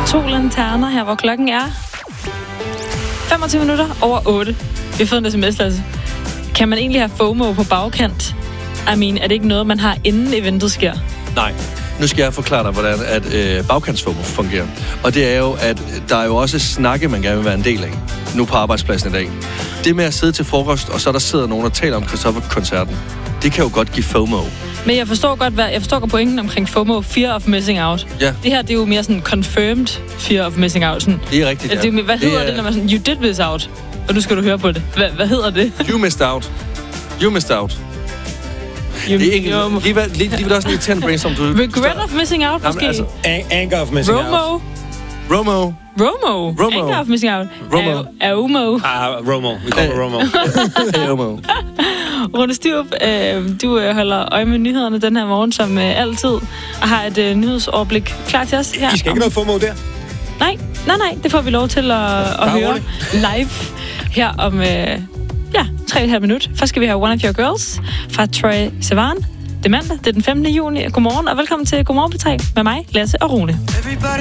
To lanterner her, hvor klokken er 25 minutter over 8. Vi har fået en sms, Lasse. Kan man egentlig have FOMO på bagkant? Er det ikke noget, man har inden eventet sker? Nej. Nu skal jeg forklare dig, hvordan at bagkantsFOMO fungerer. Og det er jo, at der er jo også snakke, man gerne vil være en del af. Nu på arbejdspladsen i dag. Det med at sidde til frokost, og så der sidder nogen og taler om Christoffer-koncerten. Det kan jo godt give FOMO. Men jeg forstår godt pointen omkring FOMO, fear of missing out. Ja. Det her, det er jo mere sådan confirmed fear of missing out. Sådan, det er rigtigt, ja. Hvad hedder det, når man sådan, you did miss out? Og nu skal du høre på det. Hvad hedder det? You missed out. You missed out. Det er ikke lige også en irriterende brainstorm. Regret of missing out, måske? Altså, anger of missing out. Romo. Anger of missing out. Romo. Romo. Vi kommer Romo. Romo. Rune Stirup, du holder øje med nyhederne den her morgen, som altid, og har et nyhedsoverblik klar til os her. I skal ikke noget FOMO der? Nej, det får vi lov til at høre live her om 3,5 minutter. Først skal vi have One of Your Girls fra Troye Sivan. Det er mandag, det er den 15. juni. Godmorgen og velkommen til Godmorgen på 3 med mig, Lasse og Rune.